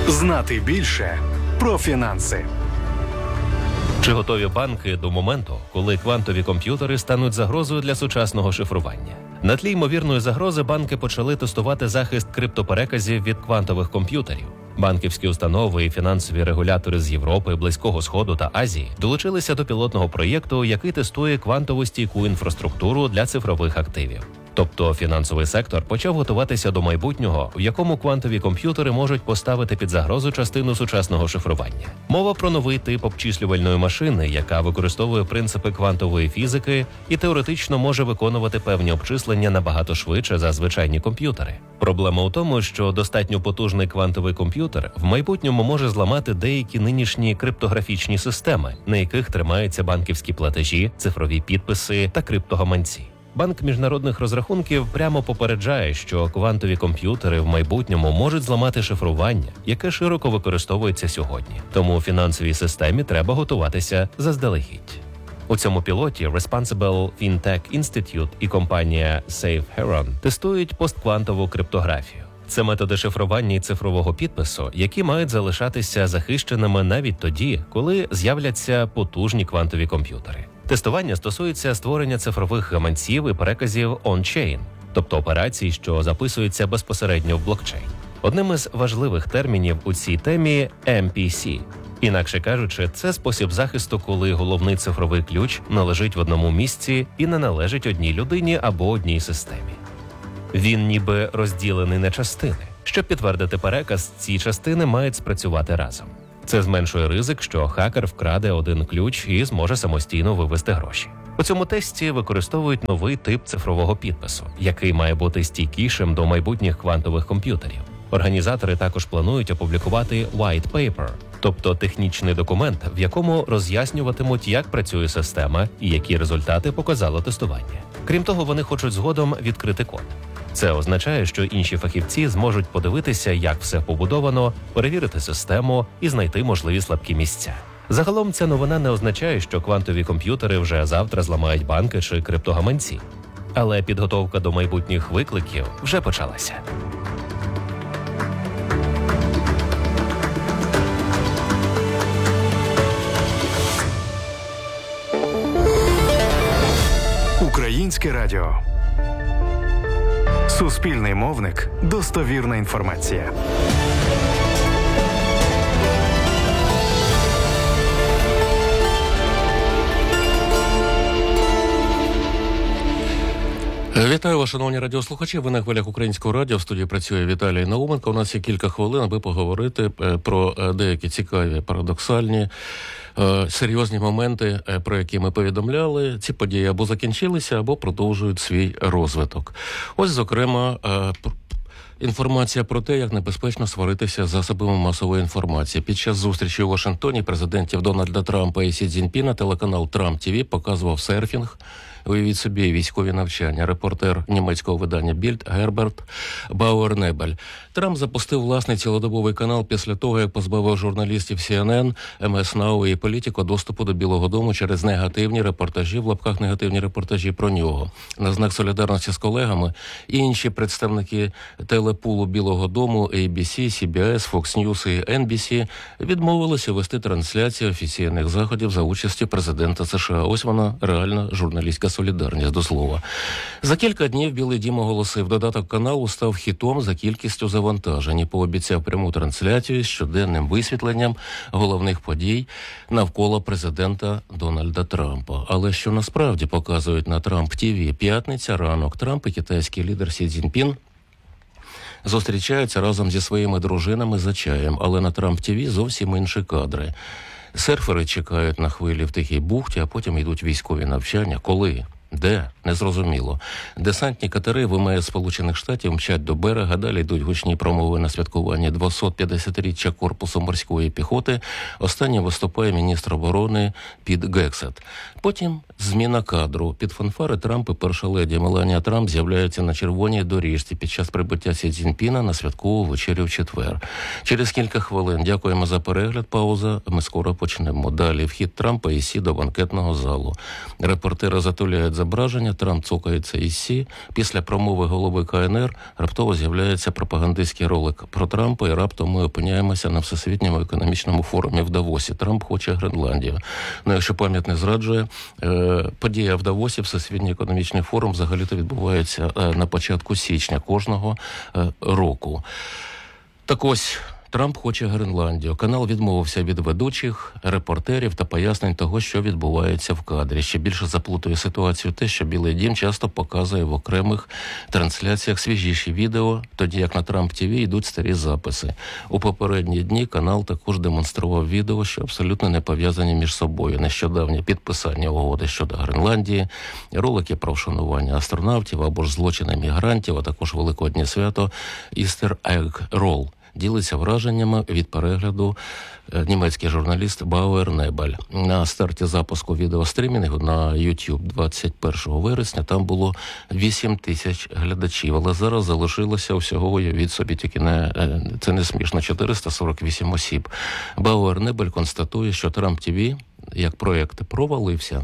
Знати більше про фінанси. Чи готові банки до моменту, коли квантові комп'ютери стануть загрозою для сучасного шифрування? На тлі ймовірної загрози банки почали тестувати захист криптопереказів від квантових комп'ютерів. Банківські установи і фінансові регулятори з Європи, Близького Сходу та Азії долучилися до пілотного проєкту, який тестує квантово стійку інфраструктуру для цифрових активів. Тобто фінансовий сектор почав готуватися до майбутнього, в якому квантові комп'ютери можуть поставити під загрозу частину сучасного шифрування. Мова про новий тип обчислювальної машини, яка використовує принципи квантової фізики і теоретично може виконувати певні обчислення набагато швидше за звичайні комп'ютери. Проблема у тому, що достатньо потужний квантовий комп'ютер в майбутньому може зламати деякі нинішні криптографічні системи, на яких тримаються банківські платежі, цифрові підписи та криптогаманці. Банк міжнародних розрахунків прямо попереджає, що квантові комп'ютери в майбутньому можуть зламати шифрування, яке широко використовується сьогодні. Тому фінансовій системі треба готуватися заздалегідь. У цьому пілоті Responsible FinTech Institute і компанія SafeHeron тестують постквантову криптографію. Це методи шифрування і цифрового підпису, які мають залишатися захищеними навіть тоді, коли з'являться потужні квантові комп'ютери. Тестування стосується створення цифрових гаманців і переказів on-chain, тобто операцій, що записуються безпосередньо в блокчейн. Одним із важливих термінів у цій темі – MPC. Інакше кажучи, це спосіб захисту, коли головний цифровий ключ не лежить в одному місці і не належить одній людині або одній системі. Він ніби розділений на частини. Щоб підтвердити переказ, ці частини мають спрацювати разом. Це зменшує ризик, що хакер вкраде один ключ і зможе самостійно вивести гроші. У цьому тесті використовують новий тип цифрового підпису, який має бути стійкішим до майбутніх квантових комп'ютерів. Організатори також планують опублікувати white paper, тобто технічний документ, в якому роз'яснюватимуть, як працює система і які результати показало тестування. Крім того, вони хочуть згодом відкрити код. Це означає, що інші фахівці зможуть подивитися, як все побудовано, перевірити систему і знайти можливі слабкі місця. Загалом ця новина не означає, що квантові комп'ютери вже завтра зламають банки чи криптогаманці. Але підготовка до майбутніх викликів вже почалася. Українське радіо. Суспільний мовник. Достовірна інформація. Вітаю вас, шановні радіослухачі. Ви на хвилях Українського радіо. В студії працює Віталій Науменко. У нас є кілька хвилин, аби поговорити про деякі цікаві, парадоксальні, серйозні моменти, про які ми повідомляли. Ці події або закінчилися, або продовжують свій розвиток. Ось, зокрема, інформація про те, як небезпечно сваритися з засобами масової інформації. Під час зустрічі у Вашингтоні президентів Дональда Трампа і Сі Цзіньпіна телеканал Трамп ТВ показував серфінг. Уявіть собі, військові навчання. Репортер німецького видання Більд Герберт Бауернебель. Трамп запустив власний цілодобовий канал після того, як позбавив журналістів CNN, МС Нау і Політіко доступу до Білого дому через негативні репортажі, в лапках негативні репортажі про нього. На знак солідарності з колегами інші представники телепулу Білого дому ABC, CBS, Fox News і NBC відмовилися вести трансляцію офіційних заходів за участю президента США. Ось вона, реальна журналістська солідарність, до слова. За кілька днів Білий дім оголосив, додаток каналу став хітом за кількістю завантажень і пообіцяв пряму трансляцію з щоденним висвітленням головних подій навколо президента Дональда Трампа. Але що насправді показують на Трамп ТВ? П'ятниця, ранок. Трамп і китайський лідер Сі Цзіньпін зустрічаються разом зі своїми дружинами за чаєм, але на Трамп ТВ зовсім інші кадри. Серфери чекають на хвилі в Тихій бухті, а потім йдуть військові навчання. Коли? Де? Незрозуміло. Десантні катери ВМС Сполучених Штатів мчать до берега, далі йдуть гучні промови на святкування 250-річчя Корпусу морської піхоти. Останнім виступає міністр оборони Піт Гексет. Потім зміна кадру. Під фанфари Трамп і перша леді Меланія Трамп з'являються на червоній доріжці під час прибуття Сі Цзіньпіна на святкову вечерю в четвер. Через кілька хвилин. Дякуємо за перегляд. Пауза. Ми скоро почнемо. Далі вхід Трампа і Сі до банкетного залу. Репортери затуляють зображення, Трамп цокається із Сі. Після промови голови КНР раптово з'являється пропагандистський ролик про Трампа, і раптом ми опиняємося на Всесвітньому економічному форумі в Давосі. Трамп хоче Гренландію. Ну, якщо пам'ять не зраджує, подія в Давосі, Всесвітній економічний форум, взагалі-то відбувається на початку січня кожного року. Так ось, Трамп хоче Гренландію. Канал відмовився від ведучих, репортерів та пояснень того, що відбувається в кадрі. Ще більше заплутує ситуацію те, що Білий дім часто показує в окремих трансляціях свіжіші відео, тоді як на Трамп ТВ йдуть старі записи. У попередні дні канал також демонстрував відео, що абсолютно не пов'язані між собою. Нещодавнє підписання угоди щодо Гренландії, ролики про вшанування астронавтів або ж злочини мігрантів, а також Великоднє свято Easter Egg Roll. Ділиться враженнями від перегляду німецький журналіст Бауер Небель. На старті запуску відеострімінгу на YouTube 21 вересня там було 8 тисяч глядачів, але зараз залишилося всього, від собі, тільки це не смішно, 448 осіб. Бауер Небель констатує, що Трамп ТВ як проєкт провалився.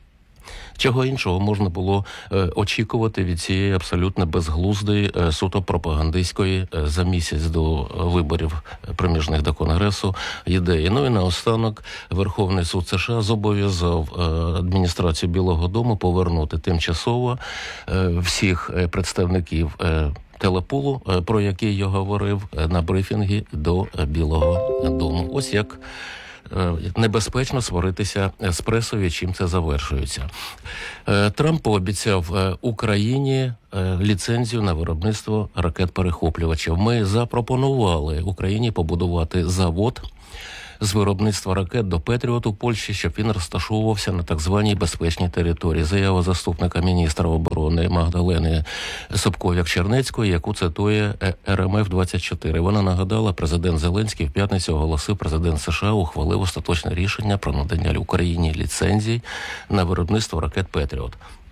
Чого іншого можна було очікувати від цієї абсолютно безглуздої, суто пропагандистської за місяць до виборів проміжних до Конгресу ідеї. Ну і наостанок Верховний суд США зобов'язав адміністрацію Білого дому повернути тимчасово всіх представників телепулу, про який я говорив на брифінгі до Білого дому. Ось як небезпечно сваритися з пресою, чим це завершується. Трамп пообіцяв Україні ліцензію на виробництво ракет-перехоплювачів. Ми запропонували Україні побудувати завод з виробництва ракет до Петріот у Польщі, щоб він розташовувався на так званій безпечній території. Заява заступника міністра оборони Магдалени Собков'як-Чернецької, яку цитує РМФ-24. Вона нагадала, президент Зеленський в п'ятницю оголосив, президент США ухвалив остаточне рішення про надання Україні ліцензій на виробництво ракет Петріот.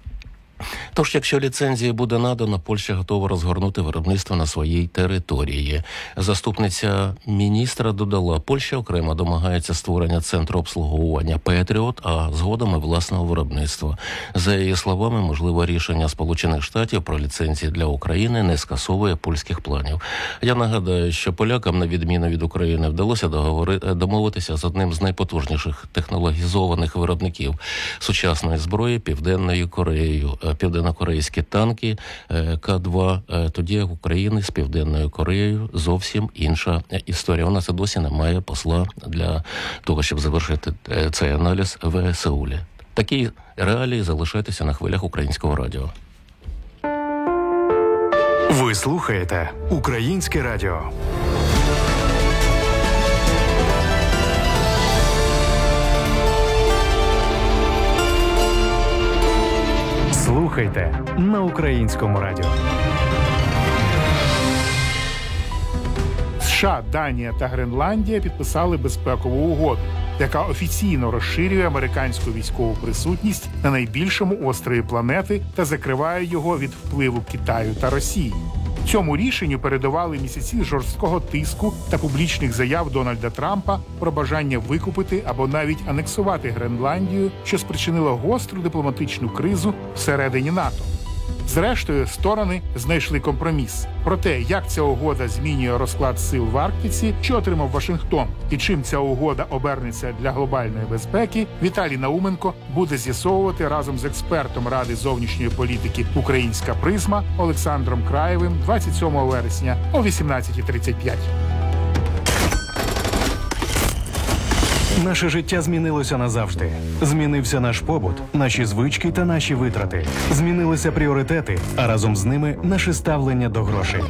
Тож, якщо ліцензії буде надано, Польща готова розгорнути виробництво на своїй території. Заступниця міністра додала, Польща окремо домагається створення центру обслуговування Петріот, а згодом і власного виробництва. За її словами, можливе рішення Сполучених Штатів про ліцензії для України не скасовує польських планів. Я нагадаю, що полякам, на відміну від України, вдалося домовитися з одним з найпотужніших технологізованих виробників сучасної зброї Південною Кореєю. Південно-корейські танки К-2, тоді як України з Південною Кореєю зовсім інша історія. У нас і досі немає посла для того, щоб завершити цей аналіз в Сеулі. Такі реалії, залишайтеся на хвилях Українського радіо. Ви слухаєте Українське радіо. Слухайте на Українському радіо. США, Данія та Гренландія підписали безпекову угоду, яка офіційно розширює американську військову присутність на найбільшому острові планети та закриває його від впливу Китаю та Росії. Цьому рішенню передували місяці жорсткого тиску та публічних заяв Дональда Трампа про бажання викупити або навіть анексувати Гренландію, що спричинило гостру дипломатичну кризу всередині НАТО. Зрештою, сторони знайшли компроміс. Про те, як ця угода змінює розклад сил в Арктиці, що отримав Вашингтон, і чим ця угода обернеться для глобальної безпеки, Віталій Науменко буде з'ясовувати разом з експертом Ради зовнішньої політики «Українська призма» Олександром Краєвим 27 вересня о 18:35. Наше життя змінилося назавжди. Змінився наш побут, наші звички та наші витрати. Змінилися пріоритети, а разом з ними наше ставлення до грошей.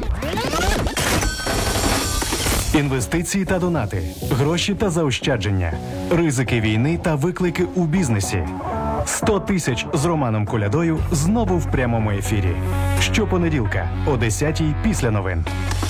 Інвестиції та донати, гроші та заощадження, ризики війни та виклики у бізнесі. 100 тисяч з Романом Колядою знову в прямому ефірі. Щопонеділка о 10:00 після новин.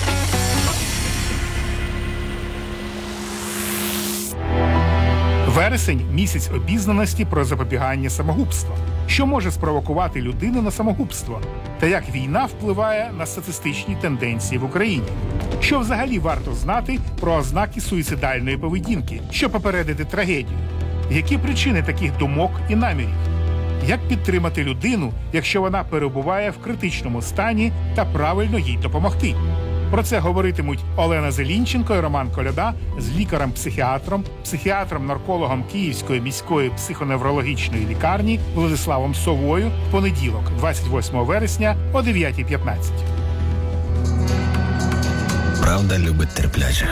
Вересень – місяць обізнаності про запобігання самогубства. Що може спровокувати людину на самогубство? Та як війна впливає на статистичні тенденції в Україні? Що взагалі варто знати про ознаки суїцидальної поведінки, щоб попередити трагедію? Які причини таких думок і намірів? Як підтримати людину, якщо вона перебуває в критичному стані, та правильно їй допомогти? Про це говоритимуть Олена Зелінченко і Роман Коляда з лікарем-психіатром, психіатром-наркологом Київської міської психоневрологічної лікарні Владиславом Совою в понеділок, 28 вересня о 9:15. Правда любить терпляче.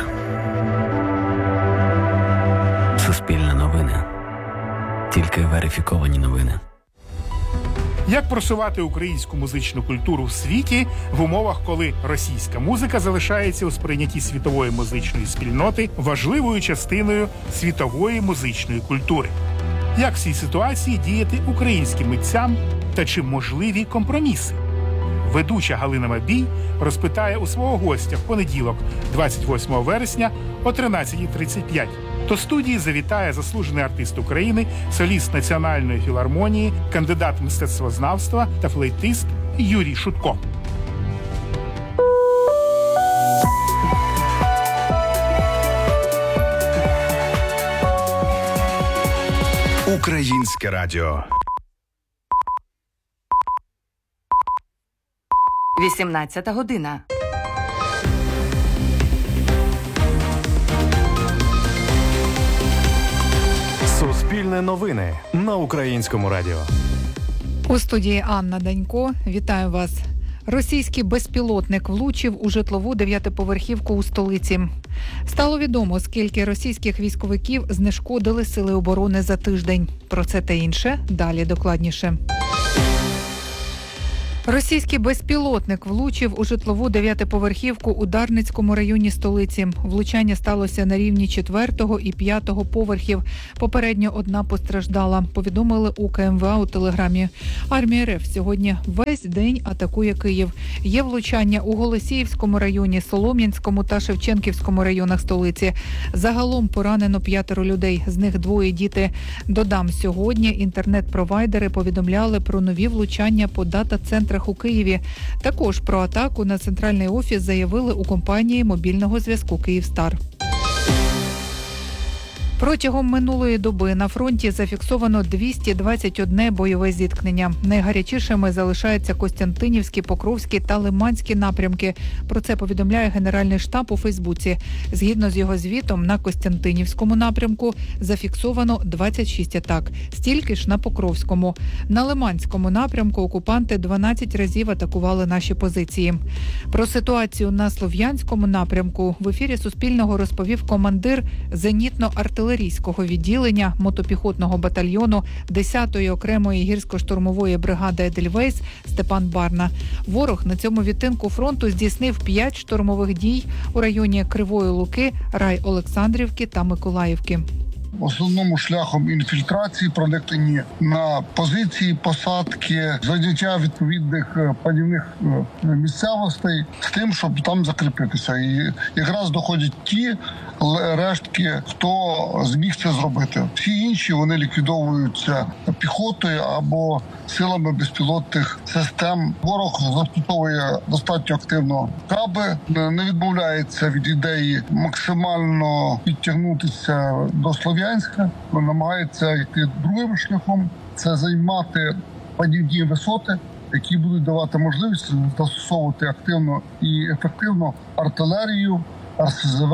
Суспільне новини. Тільки верифіковані новини. Як просувати українську музичну культуру в світі в умовах, коли російська музика залишається у сприйнятті світової музичної спільноти важливою частиною світової музичної культури? Як в цій ситуації діяти українським митцям та чи можливі компроміси? Ведуча Галина Мабій розпитає у свого гостя в понеділок, 28 вересня о 13:35. До студії завітає заслужений артист України, соліст Національної філармонії, кандидат мистецтвознавства та флейтист Юрій Шутко. Українське радіо. 18 година. Суспільне новини на Українському радіо. У студії Анна Данько. Вітаю вас. Російський безпілотник влучив у житлову 9-поверхівку у столиці. Стало відомо, скільки російських військовиків знешкодили сили оборони за тиждень. Про це та інше далі докладніше. Російський безпілотник влучив у житлову 9-поверхівку у Дарницькому районі столиці. Влучання сталося на рівні 4-го і 5-го поверхів. Попередньо одна постраждала, повідомили у КМВА у Телеграмі. Армія РФ сьогодні весь день атакує Київ. Є влучання у Голосіївському районі, Солом'янському та Шевченківському районах столиці. Загалом поранено 5 людей, з них 2 діти. Додам, сьогодні інтернет-провайдери повідомляли про нові влучання по дата-центрах у Києві. Також про атаку на центральний офіс заявили у компанії мобільного зв'язку «Київстар». Протягом минулої доби на фронті зафіксовано 221 бойове зіткнення. Найгарячішими залишаються Костянтинівські, Покровські та Лиманські напрямки. Про це повідомляє Генеральний штаб у Фейсбуці. Згідно з його звітом, на Костянтинівському напрямку зафіксовано 26 атак. Стільки ж на Покровському. На Лиманському напрямку окупанти 12 разів атакували наші позиції. Про ситуацію на Слов'янському напрямку в ефірі Суспільного розповів командир зенітно-артилерійського відділення мотопіхотного батальйону 10-ї окремої гірсько-штурмової бригади «Едельвейс» Степан Барна. Ворог на цьому відтинку фронту здійснив 5 штурмових дій у районі Кривої Луки, Рай-Олександрівки та Миколаївки. Основному шляхом інфільтрації проникнені на позиції посадки, заняття відповідних панівних місцевостей з тим, щоб там закріпитися. І якраз доходять ті рештки, хто зміг це зробити. Всі інші вони ліквідовуються піхотою або силами безпілотних систем. Ворог застосовує достатньо активно каби, не відмовляється від ідеї максимально підтягнутися до Слов'янська, намагається йти другим шляхом. Це займати падівні висоти, які будуть давати можливість застосовувати активно і ефективно артилерію, РСЗВ.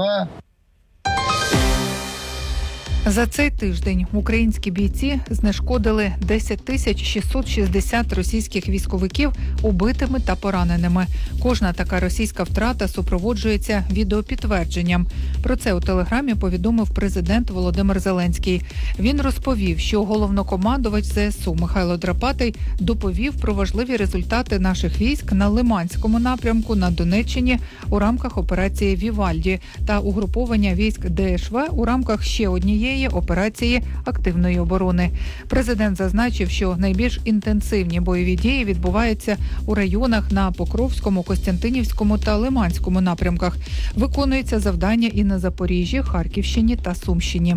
За цей тиждень українські бійці знешкодили 10 660 російських військовиків убитими та пораненими. Кожна така російська втрата супроводжується відеопідтвердженням. Про це у Телеграмі повідомив президент Володимир Зеленський. Він розповів, що головнокомандувач ЗСУ Михайло Драпатий доповів про важливі результати наших військ на Лиманському напрямку на Донеччині у рамках операції «Вівальді» та угруповання військ ДШВ у рамках ще однієї операції активної оборони. Президент зазначив, що найбільш інтенсивні бойові дії відбуваються у районах на Покровському, Костянтинівському та Лиманському напрямках. Виконується завдання і на Запоріжжі, Харківщині та Сумщині.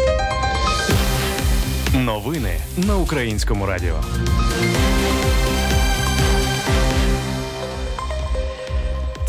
Новини на Українському радіо.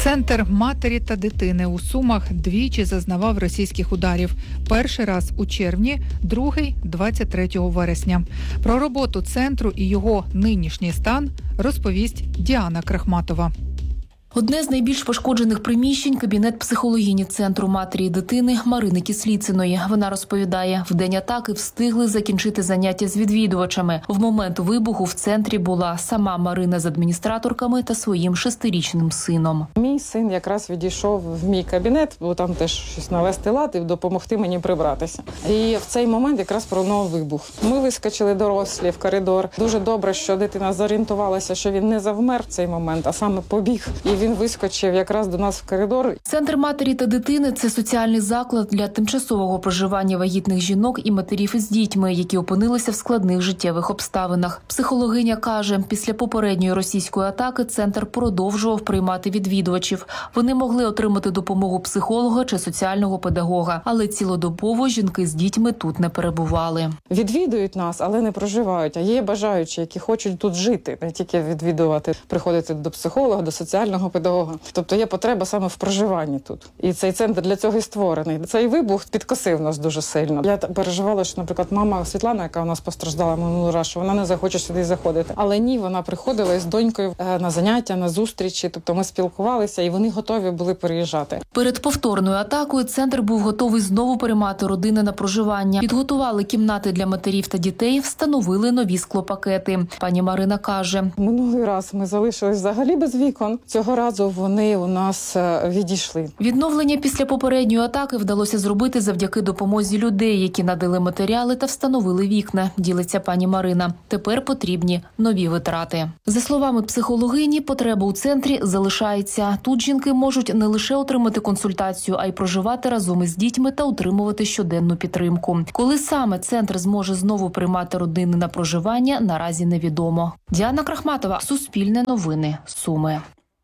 Центр матері та дитини у Сумах двічі зазнавав російських ударів. Перший раз у червні, другий – 23 вересня. Про роботу центру і його нинішній стан розповість Діана Крахматова. Одне з найбільш пошкоджених приміщень – кабінет психологині Центру матері і дитини Марини Кисліциної. Вона розповідає, в день атаки встигли закінчити заняття з відвідувачами. В момент вибуху в центрі була сама Марина з адміністраторками та своїм 6-річним сином. Мій син якраз відійшов в мій кабінет, бо там теж щось навести лад і допомогти мені прибратися. І в цей момент якраз пролунав вибух. Ми вискочили дорослі в коридор. Дуже добре, що дитина зорієнтувалася, що він не завмер в цей момент, а саме побіг. І він вискочив якраз до нас в коридор. Центр матері та дитини – це соціальний заклад для тимчасового проживання вагітних жінок і матерів із дітьми, які опинилися в складних життєвих обставинах. Психологиня каже, після попередньої російської атаки центр продовжував приймати відвідувачів. Вони могли отримати допомогу психолога чи соціального педагога, але цілодобово жінки з дітьми тут не перебували. Відвідують нас, але не проживають. А є бажаючі, які хочуть тут жити, не тільки відвідувати, приходити до психолога, до соціального педагога. Тобто є потреба саме в проживанні тут. І цей центр для цього і створений. Цей вибух підкосив нас дуже сильно. Я переживала, що, наприклад, мама Світлана, яка у нас постраждала минулий раз, що вона не захоче сюди заходити. Але ні, вона приходила із донькою на заняття, на зустрічі. Тобто ми спілкувалися, і вони готові були переїжджати. Перед повторною атакою центр був готовий знову приймати родини на проживання. Підготували кімнати для матерів та дітей, встановили нові склопакети. Пані Марина каже, минулий раз ми залишились взагалі без вікон. Цього разу вони у нас відійшли. Відновлення після попередньої атаки вдалося зробити завдяки допомозі людей, які надали матеріали та встановили вікна, ділиться пані Марина. Тепер потрібні нові витрати. За словами психологині, потреба у центрі залишається. Тут жінки можуть не лише отримати консультацію, а й проживати разом із дітьми та отримувати щоденну підтримку. Коли саме центр зможе знову приймати родини на проживання, наразі невідомо. Діана Крахматова, Суспільне новини, Суми.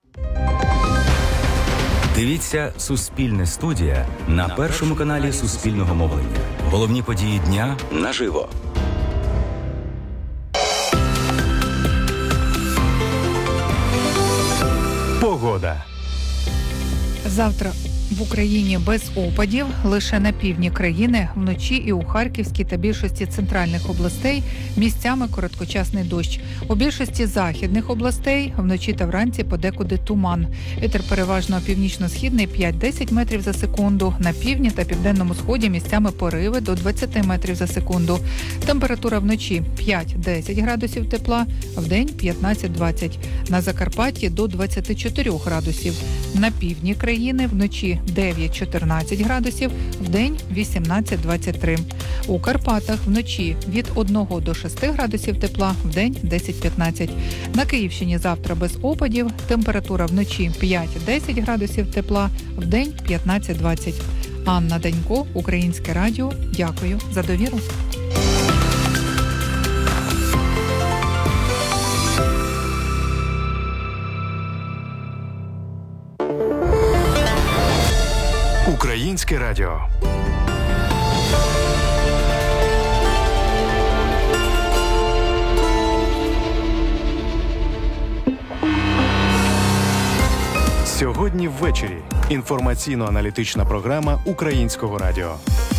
Дивіться «Суспільне студія» на першому каналі Суспільного мовлення. Головні події дня наживо. Погода. Завтра в Україні без опадів, лише на півдні країни, вночі і у Харківській та більшості центральних областей місцями короткочасний дощ. У більшості західних областей вночі та вранці подекуди туман. Вітер переважно північно-східний 5-10 метрів за секунду. На півдні та південному сході місцями пориви до 20 метрів за секунду. Температура вночі 5-10 градусів тепла, вдень 15-20. На Закарпатті до 24 градусів. На півдні країни вночі 9-14 градусів, вдень 18-23. У Карпатах вночі від 1 до 6 градусів тепла, вдень 10-15. На Київщині завтра без опадів, температура вночі 5-10 градусів тепла, вдень 15-20. Анна Данько, Українське радіо. Дякую за довіру. Українське радіо. Сьогодні ввечері. Інформаційно-аналітична програма Українського радіо.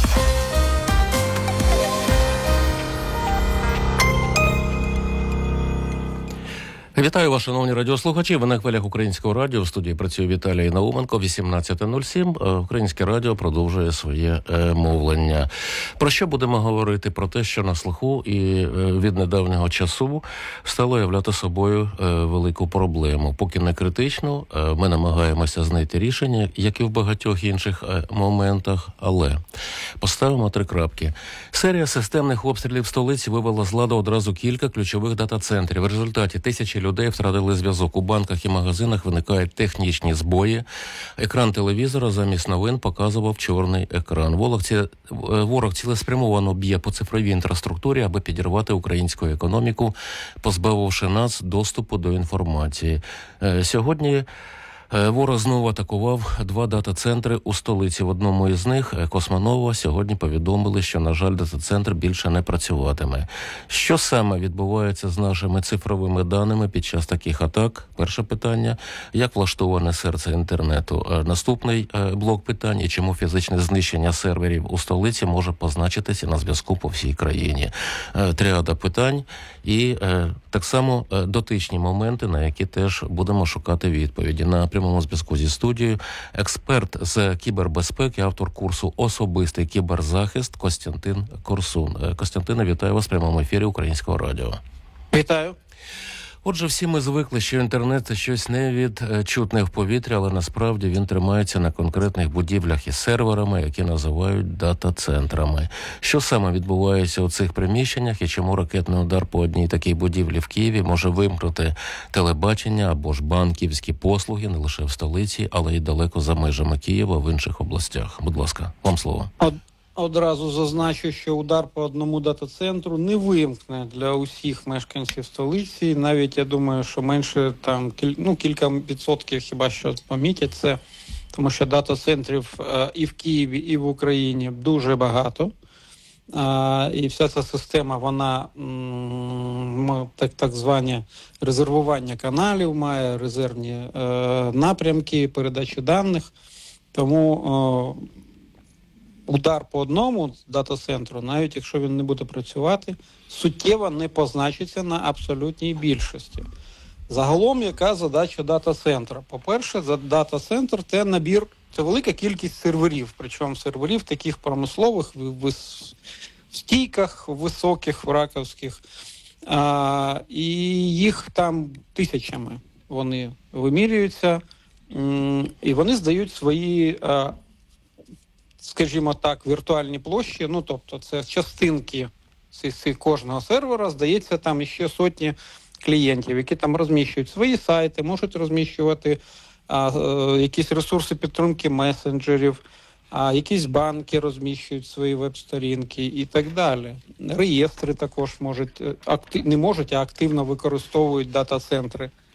Вітаю вас, шановні радіослухачі. Ви на хвилях Українського радіо. В студії працює Віталій Науменко. 18:07. Українське радіо продовжує своє мовлення. Про що будемо говорити? Про те, що на слуху і від недавнього часу стало являти собою велику проблему. Поки не критичну, ми намагаємося знайти рішення, як і в багатьох інших моментах, але поставимо 3 крапки. Серія системних обстрілів столиці вивела з ладу одразу кілька ключових дата-центрів. В результаті тисячі людей втратили зв'язок. У банках і магазинах виникають технічні збої. Екран телевізора замість новин показував чорний екран. Ворог цілеспрямовано б'є по цифровій інфраструктурі, аби підірвати українську економіку, позбавивши нас доступу до інформації. Сьогодні Ворог знову атакував 2 дата-центри у столиці. В одному із них, Космонова, сьогодні повідомили, що, на жаль, дата-центр більше не працюватиме. Що саме відбувається з нашими цифровими даними під час таких атак? Перше питання. Як влаштоване серце інтернету? Наступний блок питань. І чому фізичне знищення серверів у столиці може позначитися на зв'язку по всій країні? Тріада питань. І так само дотичні моменти, на які теж будемо шукати відповіді. На прямому зв'язку зі студією експерт з кібербезпеки, автор курсу «Особистий кіберзахист» Костянтин Корсун. Костянтине, вітаю вас в прямому ефірі Українського радіо. Вітаю. Отже, всі ми звикли, що інтернет – це щось невідчутне в повітрі, але насправді він тримається на конкретних будівлях із серверами, які називають дата-центрами. Що саме відбувається у цих приміщеннях і чому ракетний удар по одній такій будівлі в Києві може вимкнути телебачення або ж банківські послуги не лише в столиці, але й далеко за межами Києва в інших областях? Будь ласка, вам слово. Одразу зазначу, що удар по одному дата-центру не вимкне для усіх мешканців столиці. Навіть, я думаю, що менше там кілька відсотків хіба що помітять це, тому що дата-центрів і в Києві, і в Україні дуже багато. І вся ця система, вона так звані резервування каналів має, резервні напрямки, передачі даних. Тому удар по одному дата-центру, навіть якщо він не буде працювати, суттєво не позначиться на абсолютній більшості. Загалом, яка задача дата-центра? По-перше, дата-центр – це набір, це велика кількість серверів, причому серверів таких промислових, в стійках високих, раковських, і їх там тисячами. Вони вимірюються, і вони здають свої, скажімо так, віртуальні площі, тобто це частинки кожного сервера, здається, там ще сотні клієнтів, які там розміщують свої сайти, можуть розміщувати якісь ресурси підтримки месенджерів, якісь банки розміщують свої веб-сторінки і так далі. Реєстри також не можуть, а активно використовують дата-центри